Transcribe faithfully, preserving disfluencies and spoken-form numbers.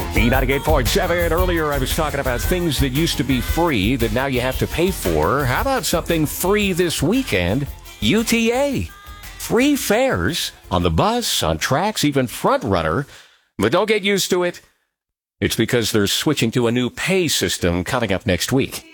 B ninety-eight point seven. Earlier, I was talking about things that used to be free that now you have to pay for. How about something free this weekend? U T A. Free fares on the bus, on tracks, even Front Runner. But don't get used to it. It's because they're switching to a new pay system coming up next week.